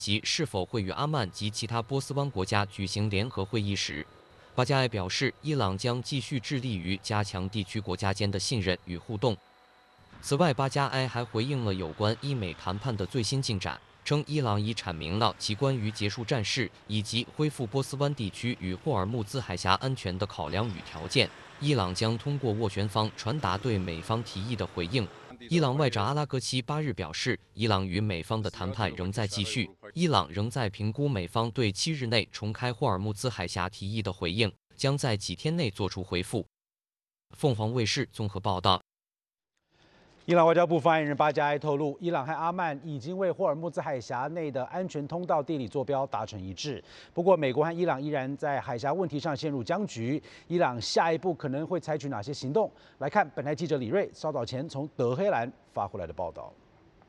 及是否会与阿曼及其他波斯湾国家举行联合会议时，巴加埃表示，伊朗将继续致力于加强地区国家间的信任与互动。此外，巴加埃还回应了有关伊美谈判的最新进展，称伊朗已阐明了其关于结束战事以及恢复波斯湾地区与霍尔木兹海峡安全的考量与条件。伊朗将通过斡旋方传达对美方提议的回应。伊朗外长阿拉格齐8日表示，伊朗与美方的谈判仍在继续，伊朗仍在评估美方对7日内重开霍尔木兹海峡提议的回应，将在几天内作出回复。凤凰卫视综合报道。 伊朗外交部发言人巴加埃透露，伊朗和阿曼已经为霍尔木兹海峡内的安全通道地理坐标达成一致。不过，美国和伊朗依然在海峡问题上陷入僵局。伊朗下一步可能会采取哪些行动？来看本台记者李瑞稍早前从德黑兰发回来的报道。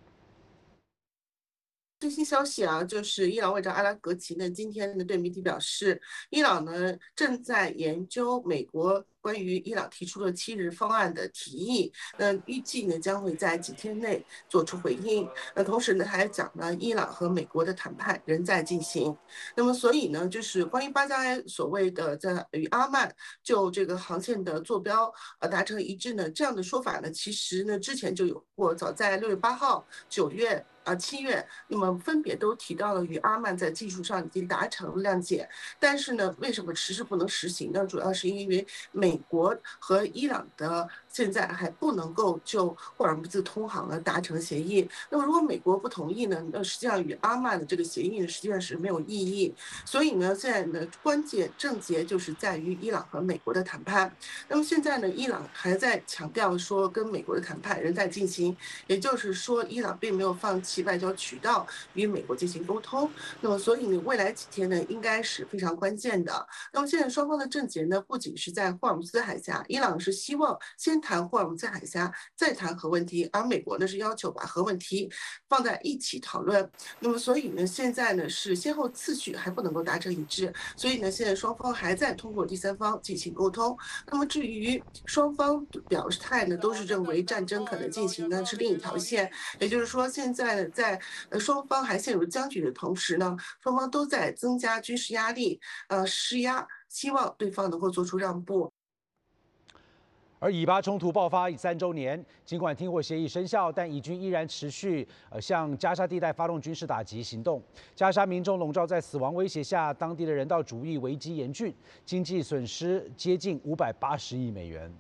最新消息啊，就是伊朗外长阿拉格齐呢，今天呢对媒体表示，伊朗呢正在研究美国关于伊朗提出的7日方案的提议，预计呢将会在几天内做出回应。同时呢，他还讲了伊朗和美国的谈判仍在进行。那么，所以呢，就是关于巴加埃所谓的在与阿曼就这个航线的坐标达成一致呢，这样的说法呢，其实呢之前就有过，早在6月8号、9月。7月，那么分别都提到了与阿曼在技术上已经达成谅解，但是呢，为什么迟迟不能实行呢？主要是因为美国和伊朗的现在还不能够就霍尔木兹通航呢达成协议。那么如果美国不同意呢，那实际上与阿曼的这个协议呢实际上是没有意义。所以呢，现在呢关键症结就是在于伊朗和美国的谈判。那么现在呢，伊朗还在强调说跟美国的谈判仍在进行，也就是说伊朗并没有放弃外交渠道与美国进行沟通。那么所以呢，未来几天呢应该是非常关键的。那么现在双方的症结呢，不仅是在霍尔木兹海峡，伊朗是希望先谈霍尔木兹海峡，再谈核问题，而美国呢是要求把核问题放在一起讨论。那么所以呢，现在呢是先后次序还不能够达成一致，所以呢现在双方还在通过第三方进行沟通。那么至于双方表态呢，都是认为战争可能进行的是另一条线，也就是说现在呢在双方还陷入僵局的同时呢，双方都在增加军事压力，施压，希望对方能够做出让步。 而以巴冲突爆发已3周年，尽管停火协议生效，但以军依然持续向加沙地带发动军事打击行动。加沙民众笼罩在死亡威胁下，当地的人道主义危机严峻，经济损失接近580亿美元。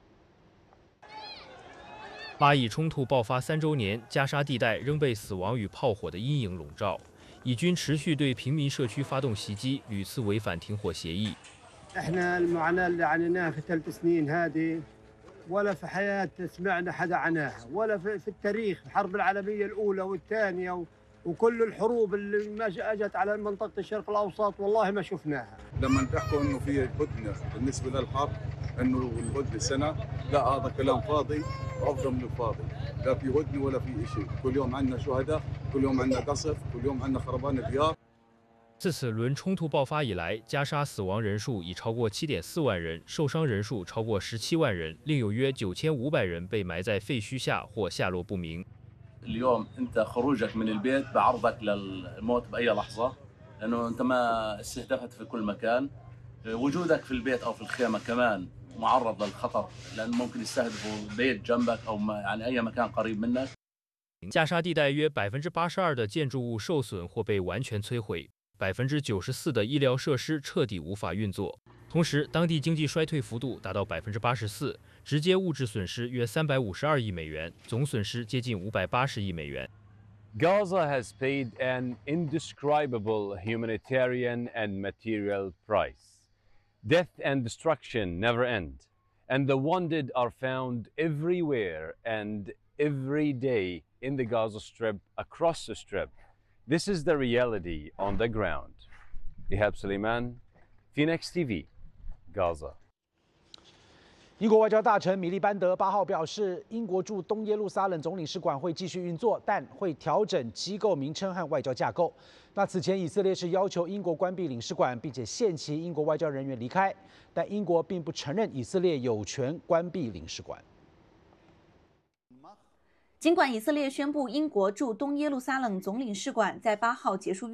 巴以冲突爆发3周年，加沙地带仍被死亡与炮火的阴影笼罩。以军持续对平民社区发动袭击，屡次违反停火协议。 احنا المعاناه اللي عانيناها في 3 سنين هذه ولا في حياه سمعنا حدا عناها ولا في التاريخ الحرب العالميه الاولى والثانيه وكل الحروب اللي ما اجت على منطقه الشرق الاوسط والله ما شفناها. لما تحكوا انه في هدنه بالنسبه للحرب انه الهدنه سنه، لا هذا كلام فاضي وافضل من الفاضي، لا في هدنه ولا في شيء، كل يوم عندنا شهداء، كل يوم عندنا قصف، كل يوم عندنا خربان ديار。 自此轮冲突爆发以来，加沙死亡人数已超过7.4万人，受伤人数超过17万人，另有约9500人被埋在废墟下或下落不明。 اليوم انت خروجك من البيت بعرضك للموت باي لحظه، لانه انت ما استهدفت في كل مكان، وجودك في البيت او في الخيمه كمان معرض للخطر، لانه ممكن يستهدفوا بيت جنبك او يعني اي مكان قريب منك。 加沙地带约82%的建筑物受损或被完全摧毁。94%的医疗设施彻底无法运作，同时当地经济衰退幅度达到84%，直接物质损失约352亿美元，总损失接近580亿美元。 Gaza has paid an indescribable humanitarian and material price. Death and destruction never end, and the wounded are found everywhere and every day in the Gaza Strip, across the Strip. This is the reality on the ground. Ihab Suleiman, Phoenix TV, Gaza. 英国外交大臣米利班德8号表示，英国驻东耶路撒冷总领事馆会继续运作，但会调整机构名称和外交架构。那此前以色列是要求英国关闭领事馆，并且限期英国外交人员离开，但英国并不承认以色列有权关闭领事馆。 尽管以色列宣布英国驻东耶路撒冷总领事馆在8号结束